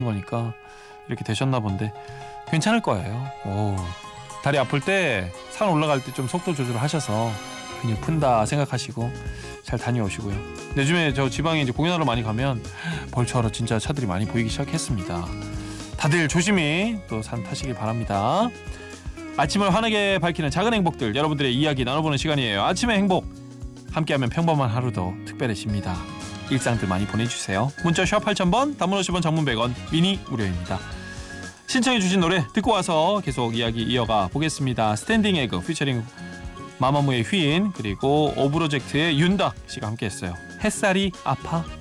거니까 이렇게 되셨나 본데 괜찮을 거예요. 오, 다리 아플 때 산 올라갈 때 좀 속도 조절을 하셔서 근육 푼다 생각하시고 잘 다녀오시고요. 요즘에 저 지방에 이제 공연하러 많이 가면 벌초하러 진짜 차들이 많이 보이기 시작했습니다. 다들 조심히 또 산 타시길 바랍니다. 아침을 환하게 밝히는 작은 행복들, 여러분들의 이야기 나눠보는 시간이에요. 아침의 행복, 함께하면 평범한 하루도 특별해집니다. 일상들 많이 보내주세요. 문자 샵 8000번, 단문 50원, 장문 100원, 미니 무료입니다. 신청해주신 노래 듣고 와서 계속 이야기 이어가 보겠습니다. 스탠딩 에그 피처링 마마무의 휘인, 그리고 오브로젝트의 윤닥 씨가 함께했어요. 햇살이 아파.